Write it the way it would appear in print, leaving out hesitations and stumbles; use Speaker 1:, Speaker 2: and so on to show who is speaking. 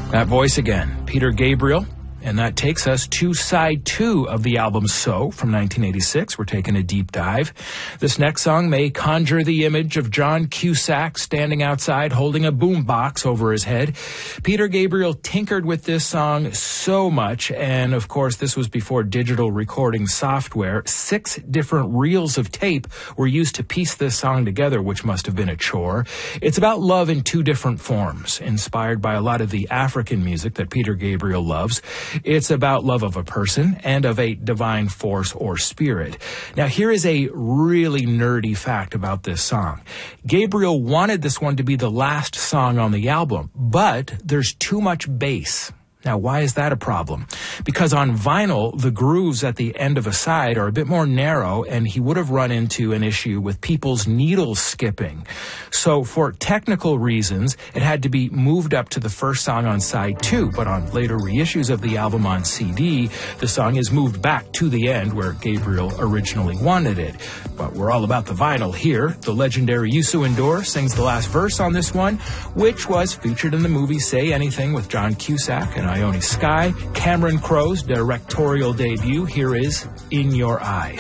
Speaker 1: That voice again, Peter Gabriel. And that takes us to side 2 of the album So from 1986. We're taking a deep dive. This next song may conjure the image of John Cusack standing outside holding a boombox over his head. Peter Gabriel tinkered with this song so much, and of course this was before digital recording software. 6 different reels of tape were used to piece this song together, which must have been a chore. It's about love in 2 different forms, inspired by a lot of the African music that Peter Gabriel loves. It's about love of a person and of a divine force or spirit. Now, here is a really nerdy fact about this song. Gabriel wanted this one to be the last song on the album, but there's too much bass. Now, why is that a problem? Because on vinyl, the grooves at the end of a side are a bit more narrow, and he would have run into an issue with people's needle skipping. So for technical reasons, it had to be moved up to the first song on side 2, but on later reissues of the album on CD, the song is moved back to the end where Gabriel originally wanted it. But we're all about the vinyl here. The legendary Youssou N'Dour sings the last verse on this one, which was featured in the movie Say Anything with John Cusack and Ione Skye. Cameron Crowe's directorial debut. Here is In Your Eyes.